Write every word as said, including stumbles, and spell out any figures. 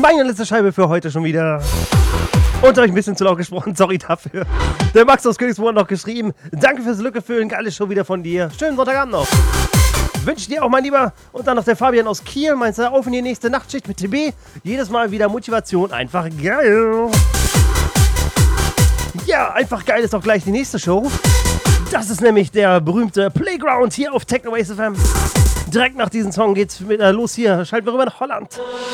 meine letzte Scheibe für heute schon wieder. Und euch ein bisschen zu laut gesprochen, sorry dafür. Der Max aus Königsbrunn hat noch geschrieben, danke fürs Lücke füllen, geile Show wieder von dir. Schönen Sonntagabend noch. Wünsche dir auch, mein Lieber. Und dann noch der Fabian aus Kiel, meinst du, auf in die nächste Nachtschicht mit T B. Jedes Mal wieder Motivation, einfach geil. Ja, einfach geil ist auch gleich die nächste Show. Das ist nämlich der berühmte Playground hier auf Techno Ace F M. Direkt nach diesem Song geht's mit, äh, los hier. Schalten wir rüber nach Holland.